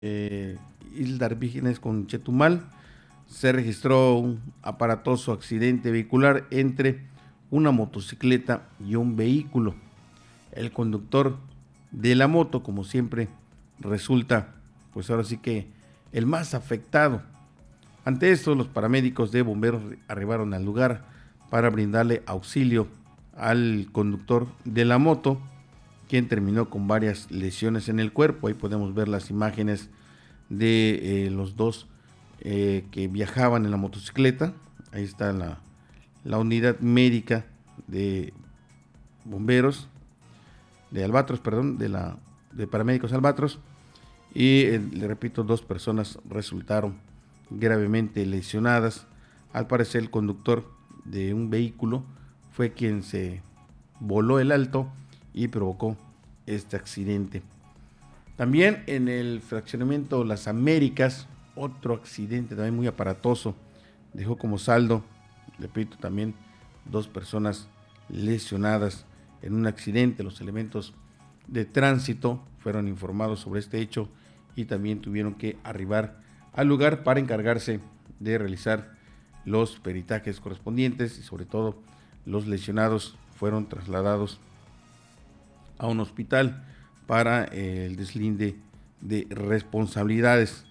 eh, Islas Vírgenes con Chetumal, se registró un aparatoso accidente vehicular entre una motocicleta y un vehículo. El conductor de la moto, como siempre, resulta, pues ahora sí que el más afectado. Ante esto, los paramédicos de bomberos arribaron al lugar para brindarle auxilio al conductor de la moto, quien terminó con varias lesiones en el cuerpo. Ahí podemos ver las imágenes de los dos que viajaban en la motocicleta. Ahí está la unidad médica de bomberos, de Albatros, perdón, de paramédicos Albatros. Y le repito, dos personas resultaron gravemente lesionadas. Al parecer, el conductor de un vehículo fue quien se voló el alto y provocó este accidente. También en el fraccionamiento Las Américas, otro accidente también muy aparatoso, dejó como saldo, repito, también dos personas lesionadas en un accidente. Los elementos de tránsito fueron informados sobre este hecho y también tuvieron que arribar al lugar para encargarse de realizar los peritajes correspondientes y sobre todo los lesionados fueron trasladados a un hospital para el deslinde de responsabilidades.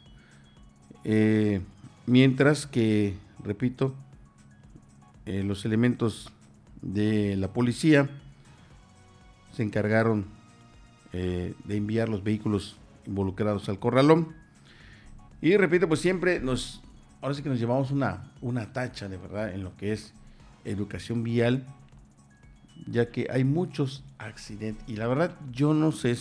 Mientras que, repito, los elementos de la policía se encargaron de enviar los vehículos involucrados al corralón. Y repito, pues siempre ahora sí que nos llevamos una tacha de verdad en lo que es educación vial, ya que hay muchos accidentes. Y la verdad, yo no sé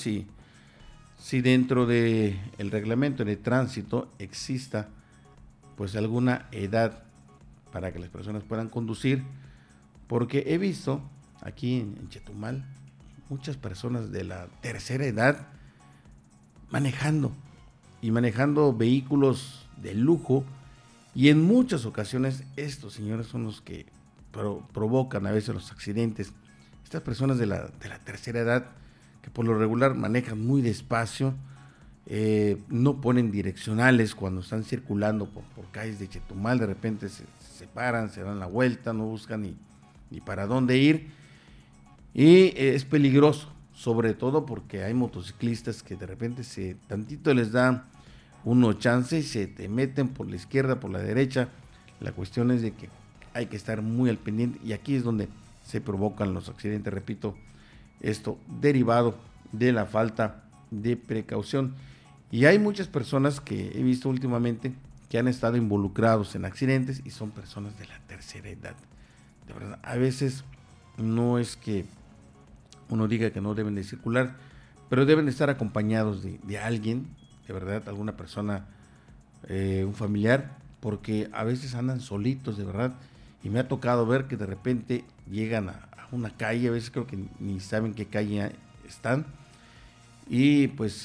si dentro del reglamento de tránsito exista pues alguna edad para que las personas puedan conducir, porque he visto aquí en Chetumal muchas personas de la tercera edad manejando y manejando vehículos de lujo, y en muchas ocasiones estos señores son los que provocan a veces los accidentes. Estas personas de la tercera edad, que por lo regular manejan muy despacio, no ponen direccionales cuando están circulando por calles de Chetumal. De repente se paran, se dan la vuelta, no buscan ni para dónde ir, y es peligroso, sobre todo porque hay motociclistas que de repente tantito les da uno chance y se te meten por la izquierda, por la derecha. La cuestión es de que hay que estar muy al pendiente, y aquí es donde se provocan los accidentes, repito, esto derivado de la falta de precaución. Y hay muchas personas que he visto últimamente que han estado involucrados en accidentes y son personas de la tercera edad. De verdad, a veces no es que uno diga que no deben de circular, pero deben de estar acompañados de alguien, de verdad, alguna persona, un familiar, porque a veces andan solitos, de verdad, y me ha tocado ver que de repente llegan a una calle, a veces creo que ni saben qué calle están, y pues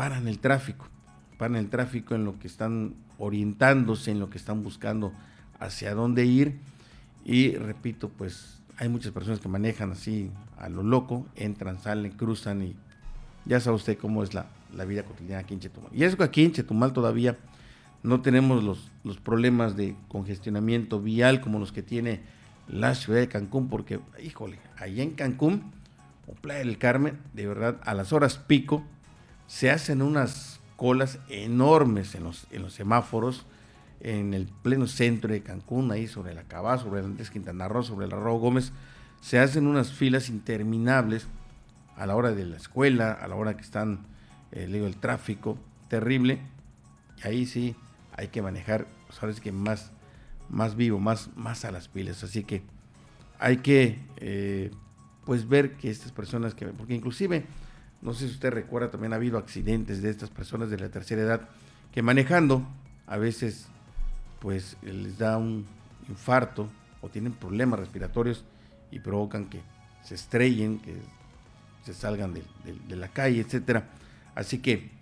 paran el tráfico en lo que están orientándose, en lo que están buscando hacia dónde ir. Y repito, pues hay muchas personas que manejan así a lo loco, entran, salen, cruzan, y ya sabe usted cómo es la vida cotidiana aquí en Chetumal. Y es que aquí en Chetumal todavía no tenemos los problemas de congestionamiento vial como los que tiene la ciudad de Cancún, porque, híjole, allá en Cancún o Playa del Carmen, de verdad, a las horas pico se hacen unas colas enormes en los semáforos, en el pleno centro de Cancún, ahí sobre la Cabá, sobre el Andrés Quintana Roo, sobre el Arroyo Gómez, se hacen unas filas interminables a la hora de la escuela, a la hora que están, el tráfico, terrible, y ahí sí hay que manejar, pues ahora sí que más vivo, más a las pilas. Así que hay que pues ver que estas personas porque inclusive, no sé si usted recuerda, también ha habido accidentes de estas personas de la tercera edad que manejando a veces pues les da un infarto o tienen problemas respiratorios y provocan que se estrellen, que se salgan de la calle, etcétera. Así que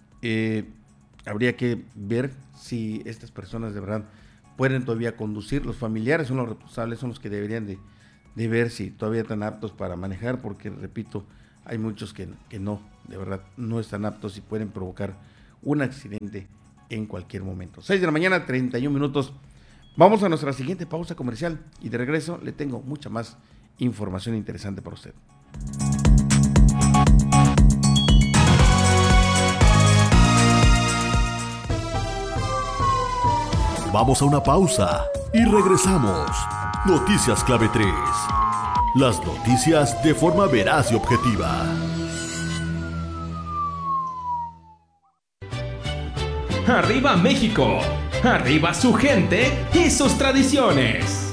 habría que ver si estas personas de verdad pueden todavía conducir. Los familiares son los responsables, son los que deberían de ver si todavía están aptos para manejar, porque repito, hay muchos que no, de verdad, no están aptos y pueden provocar un accidente en cualquier momento. 6 de la mañana, 31 minutos. Vamos a nuestra siguiente pausa comercial y de regreso le tengo mucha más información interesante para usted. Vamos a una pausa y regresamos. Noticias Clave 3. Las noticias de forma veraz y objetiva. ¡Arriba México! ¡Arriba su gente y sus tradiciones!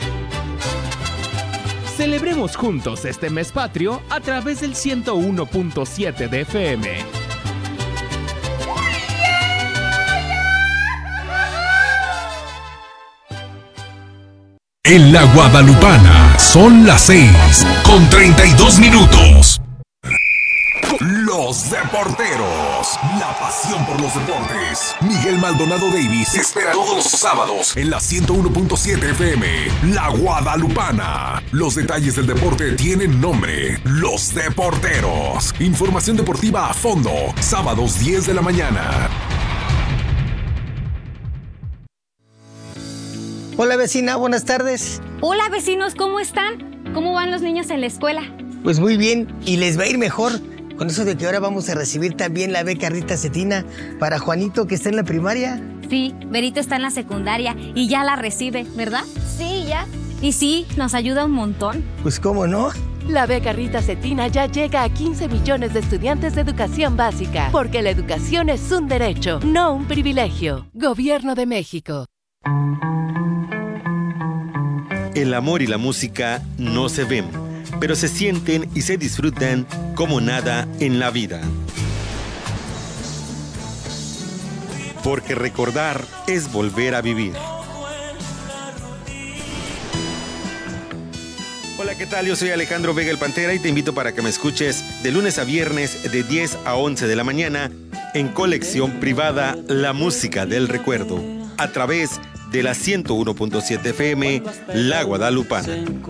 Celebremos juntos este mes patrio a través del 101.7 de FM. En la Guadalupana son las 6:32. Los Deporteros, la pasión por los deportes. Miguel Maldonado Davis espera todos los sábados en la 101.7 FM, La Guadalupana. Los detalles del deporte tienen nombre, Los Deporteros. Información deportiva a fondo, sábados 10 de la mañana. Hola vecina, buenas tardes. Hola vecinos, ¿cómo están? ¿Cómo van los niños en la escuela? Pues muy bien, y les va a ir mejor con eso de que ahora vamos a recibir también la beca Rita Cetina para Juanito, que está en la primaria. Sí, Berito está en la secundaria y ya la recibe, ¿verdad? Sí, ya. Y sí, nos ayuda un montón. Pues cómo no. La beca Rita Cetina ya llega a 15 millones de estudiantes de educación básica, porque la educación es un derecho, no un privilegio. Gobierno de México. El amor y la música no se ven, pero se sienten y se disfrutan como nada en la vida. Porque recordar es volver a vivir. Hola, ¿qué tal? Yo soy Alejandro Vega el Pantera y te invito para que me escuches de lunes a viernes de 10 a 11 de la mañana en Colección Privada La Música del Recuerdo, a través de la 101.7 FM, La Guadalupana.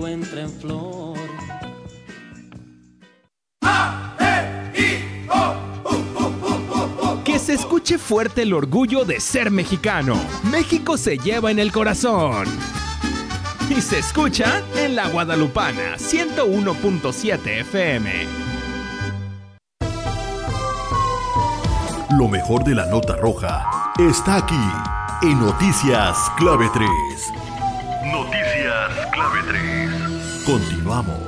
Que se escuche fuerte el orgullo de ser mexicano. México se lleva en el corazón. Y se escucha en La Guadalupana, 101.7 FM. Lo mejor de la nota roja está aquí en Noticias Clave 3. Noticias Clave 3. Continuamos.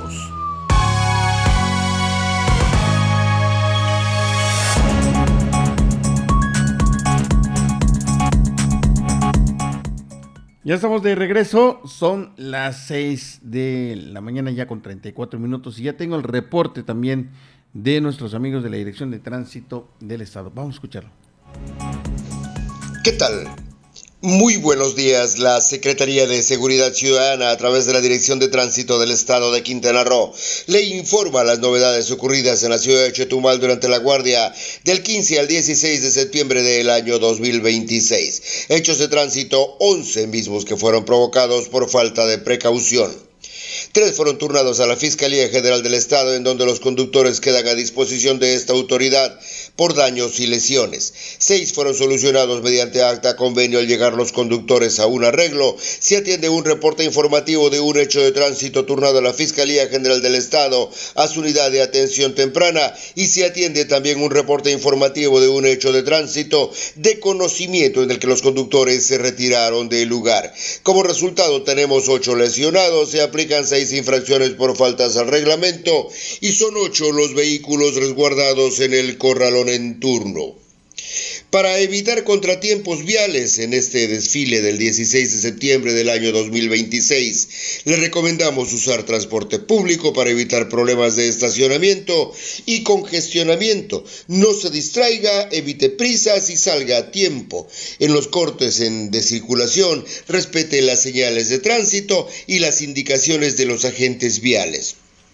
Ya estamos de regreso, son las 6 de la mañana ya con 34 minutos y ya tengo el reporte también de nuestros amigos de la Dirección de Tránsito del Estado. Vamos a escucharlo. ¿Qué tal? Muy buenos días. La Secretaría de Seguridad Ciudadana, a través de la Dirección de Tránsito del Estado de Quintana Roo, le informa las novedades ocurridas en la ciudad de Chetumal durante la guardia del 15 al 16 de septiembre del año 2026. Hechos de tránsito, 11 mismos que fueron provocados por falta de precaución. 3 fueron turnados a la Fiscalía General del Estado, en donde los conductores quedan a disposición de esta autoridad por daños y lesiones. 6 fueron solucionados mediante acta convenio al llegar los conductores a un arreglo. Se atiende un reporte informativo de un hecho de tránsito turnado a la Fiscalía General del Estado a su unidad de atención temprana, y se atiende también un reporte informativo de un hecho de tránsito de conocimiento en el que los conductores se retiraron del lugar. Como resultado tenemos 8 lesionados, se aplican 6 infracciones por faltas al reglamento y son 8 los vehículos resguardados en el corralón en turno. Para evitar contratiempos viales en este desfile del 16 de septiembre del año 2026, le recomendamos usar transporte público para evitar problemas de estacionamiento y congestionamiento. No se distraiga, evite prisas y salga a tiempo. En los cortes de circulación, respete las señales de tránsito y las indicaciones de los agentes viales.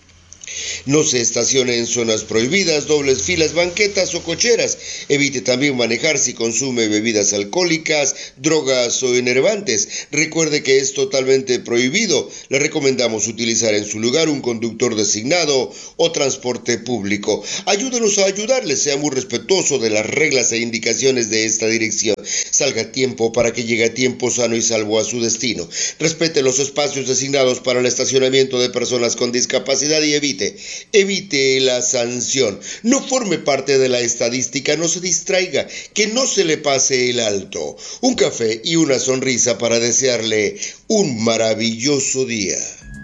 No se estacione en zonas prohibidas, dobles filas, banquetas o cocheras. Evite también manejar si consume bebidas alcohólicas, drogas o enervantes. Recuerde que es totalmente prohibido. Le recomendamos utilizar en su lugar un conductor designado o transporte público. Ayúdenos a ayudarle, sea muy respetuoso de las reglas e indicaciones de esta dirección. Salga a tiempo para que llegue a tiempo sano y salvo a su destino. Respete los espacios designados para el estacionamiento de personas con discapacidad y evite la sanción. No forme parte de la estadística, no se distraiga, que no se le pase el alto. Un café y una sonrisa para desearle un maravilloso día.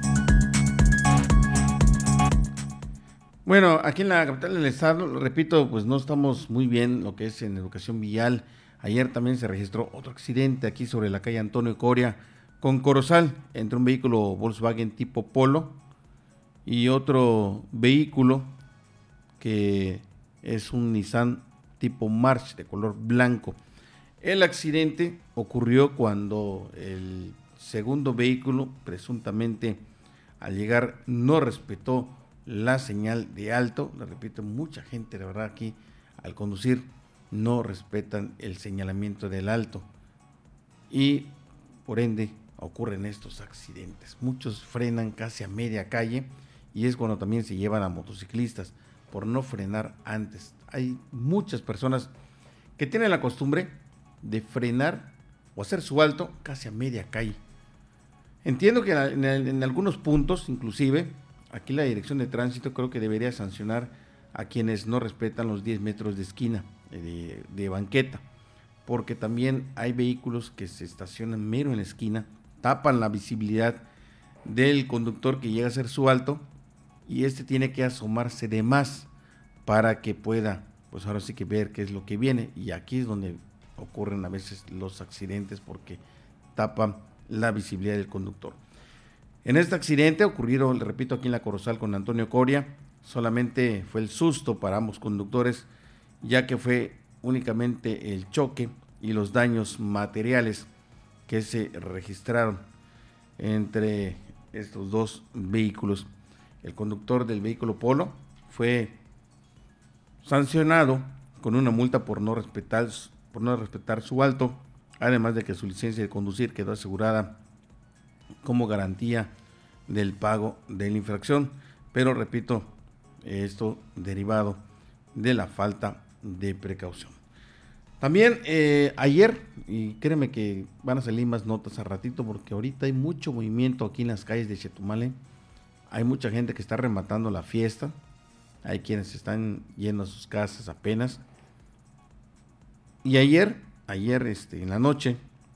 Bueno, aquí en la capital del estado, lo repito, pues no estamos muy bien lo que es en educación vial. Ayer también se registró otro accidente aquí sobre la calle Antonio Coria con Corozal, entre un vehículo Volkswagen tipo Polo y otro vehículo que es un Nissan tipo March de color blanco. El accidente ocurrió cuando el segundo vehículo, presuntamente al llegar, no respetó la señal de alto. Le repito, mucha gente, la verdad, aquí al conducir no respetan el señalamiento del alto y por ende ocurren estos accidentes. Muchos frenan casi a media calle y es cuando también se llevan a motociclistas por no frenar antes. Hay muchas personas que tienen la costumbre de frenar o hacer su alto casi a media calle. Entiendo que en algunos puntos, inclusive, aquí la Dirección de Tránsito creo que debería sancionar a quienes no respetan los 10 metros de esquina, de banqueta, porque también hay vehículos que se estacionan mero en la esquina, tapan la visibilidad del conductor que llega a hacer su alto y este tiene que asomarse de más para que pueda, pues ahora sí que ver qué es lo que viene, y aquí es donde ocurren a veces los accidentes porque tapan la visibilidad del conductor. En este accidente ocurrido, le repito, aquí en la Corozal con Antonio Coria, solamente fue el susto para ambos conductores, ya que fue únicamente el choque y los daños materiales que se registraron entre estos dos vehículos. El conductor del vehículo Polo fue sancionado con una multa por no respetar su alto, además de que su licencia de conducir quedó asegurada como garantía del pago de la infracción, pero repito, esto derivado de la falta de precaución. También ayer, y créeme que van a salir más notas a ratito, porque ahorita hay mucho movimiento aquí en las calles de Chetumal. Hay mucha gente que está rematando la fiesta, hay quienes están yendo a sus casas apenas. Y ayer en la noche,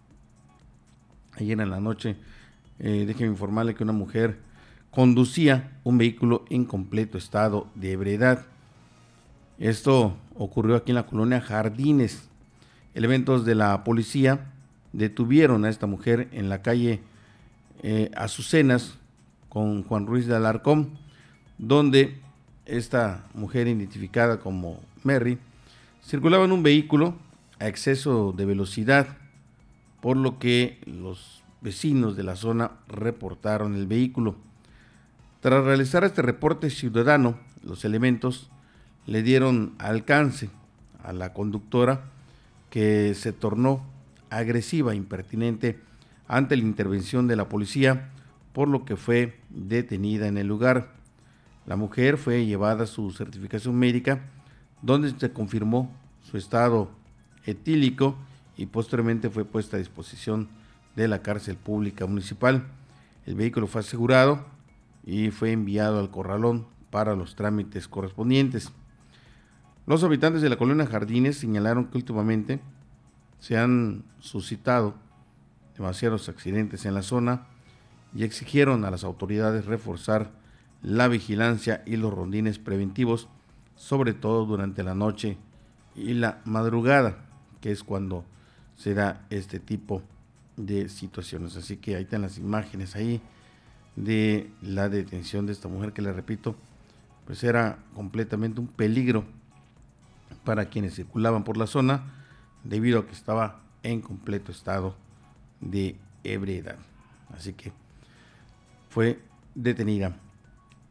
déjeme informarle que una mujer conducía un vehículo en completo estado de ebriedad. Esto ocurrió aquí en la colonia Jardines. Elementos de la policía detuvieron a esta mujer en la calle Azucenas con Juan Ruiz de Alarcón, donde esta mujer, identificada como Mary, circulaba en un vehículo a exceso de velocidad, por lo que los vecinos de la zona reportaron el vehículo. Tras realizar este reporte ciudadano, los elementos le dieron alcance a la conductora, que se tornó agresiva, impertinente ante la intervención de la policía, por lo que fue detenida en el lugar. La mujer fue llevada a su certificación médica, donde se confirmó su estado etílico y posteriormente fue puesta a disposición de la cárcel pública municipal. El vehículo fue asegurado y fue enviado al corralón para los trámites correspondientes. Los habitantes de la colonia Jardines señalaron que últimamente se han suscitado demasiados accidentes en la zona y exigieron a las autoridades reforzar la vigilancia y los rondines preventivos, sobre todo durante la noche y la madrugada, que es cuando se da este tipo de situaciones. Así que ahí están las imágenes ahí de la detención de esta mujer, que le repito, pues era completamente un peligro para quienes circulaban por la zona, debido a que estaba en completo estado de ebriedad. Así que fue detenida.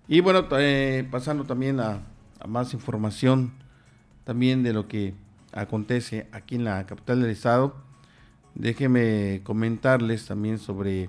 Y bueno, pasando también a más información también de lo que acontece aquí en la capital del estado, déjenme comentarles también sobre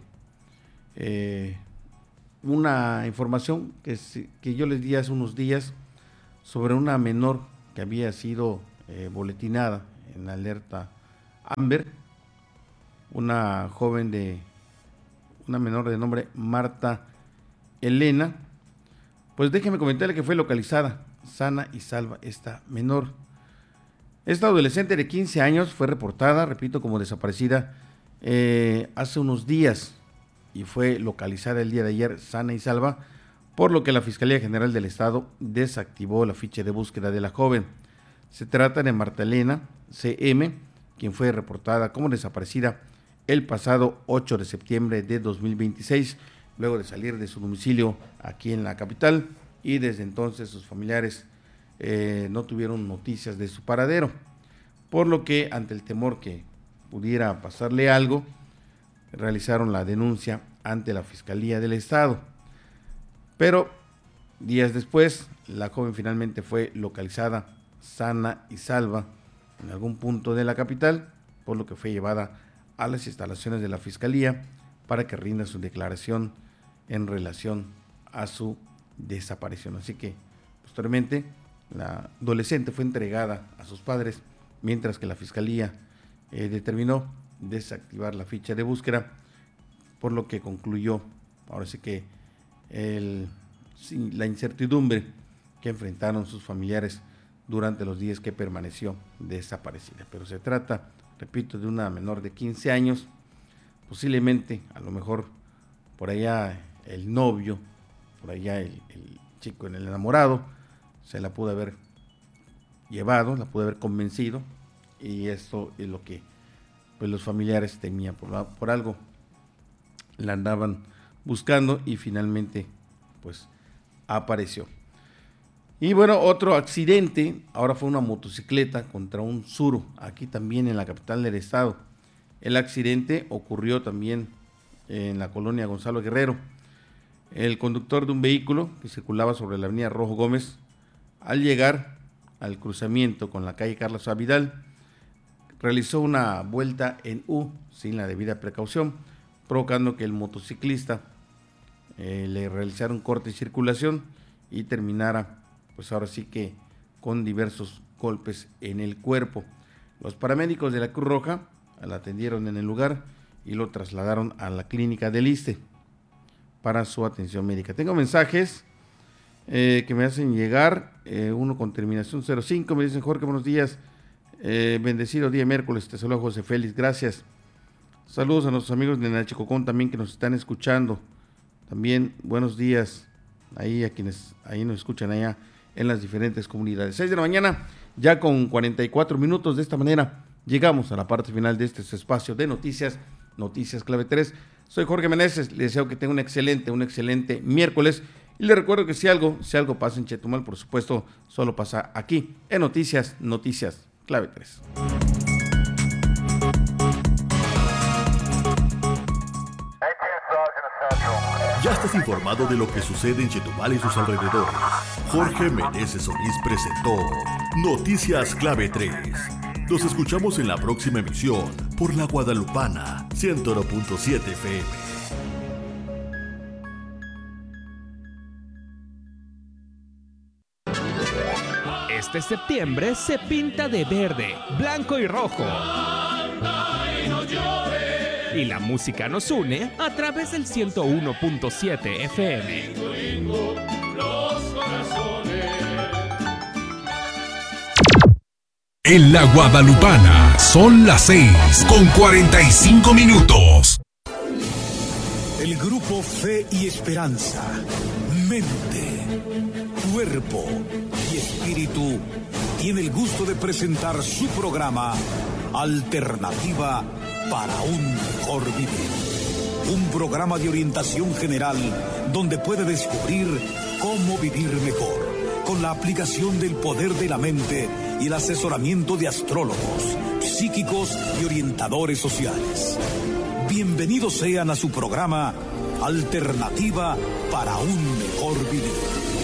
una información que yo les di hace unos días sobre una menor que había sido boletinada en alerta Amber, una menor de nombre Marta Elena. Pues déjeme comentarle que fue localizada sana y salva esta menor. Esta adolescente de 15 años fue reportada, repito, como desaparecida hace unos días y fue localizada el día de ayer sana y salva, por lo que la Fiscalía General del Estado desactivó la ficha de búsqueda de la joven. Se trata de Marta Elena CM, quien fue reportada como desaparecida el pasado 8 de septiembre de 2026, luego de salir de su domicilio aquí en la capital, y desde entonces sus familiares no tuvieron noticias de su paradero, por lo que ante el temor que pudiera pasarle algo, realizaron la denuncia ante la Fiscalía del Estado. Pero días después, la joven finalmente fue localizada sana y salva en algún punto de la capital, por lo que fue llevada a las instalaciones de la Fiscalía para que rinda su declaración en relación a su desaparición. Así que posteriormente la adolescente fue entregada a sus padres, mientras que la Fiscalía determinó desactivar la ficha de búsqueda, por lo que concluyó ahora sí que la incertidumbre que enfrentaron sus familiares durante los días que permaneció desaparecida. Pero se trata, repito, de una menor de 15 años, posiblemente, a lo mejor, por allá el novio, por allá el chico, el enamorado, se la pudo haber llevado, la pudo haber convencido, y esto es lo que pues los familiares temían, por algo la andaban buscando y finalmente pues apareció. Y bueno, otro accidente, ahora fue una motocicleta contra un suro, aquí también en la capital del estado. El accidente ocurrió también en la colonia Gonzalo Guerrero. El conductor de un vehículo que circulaba sobre la avenida Rojo Gómez, al llegar al cruzamiento con la calle Carlos A. Vidal, realizó una vuelta en U sin la debida precaución, provocando que el motociclista le realizara un corte de circulación y terminara, pues ahora sí que con diversos golpes en el cuerpo. Los paramédicos de la Cruz Roja la atendieron en el lugar y lo trasladaron a la clínica del ISSSTE para su atención médica. Tengo mensajes que me hacen llegar, uno con terminación 05, me dicen: Jorge, buenos días, bendecido día miércoles, te saludo José Félix, gracias. Saludos a nuestros amigos de Nachicocón también que nos están escuchando. También buenos días ahí a quienes ahí nos escuchan allá en las diferentes comunidades. 6 de la mañana, ya con 44 minutos. De esta manera llegamos a la parte final de este espacio de noticias, Noticias Clave 3. Soy Jorge Meneses, les deseo que tenga un excelente miércoles. Y les recuerdo que si algo pasa en Chetumal, por supuesto, solo pasa aquí en Noticias Clave 3. Ya estás informado de lo que sucede en Chetumal y sus alrededores. Jorge Meneses Solís presentó Noticias Clave 3. Nos escuchamos en la próxima emisión por La Guadalupana 101.7 FM. Este septiembre se pinta de verde, blanco y rojo. Y la música nos une a través del 101.7 FM. En La Guadalupana son las 6:45. El grupo Fe y Esperanza, Mente, Cuerpo y Espíritu tiene el gusto de presentar su programa Alternativa para un mejor vivir. Un programa de orientación general donde puede descubrir cómo vivir mejor, con la aplicación del poder de la mente y el asesoramiento de astrólogos, psíquicos y orientadores sociales. bienvenidos sean a su programa Alternativa para un Mejor Vivir.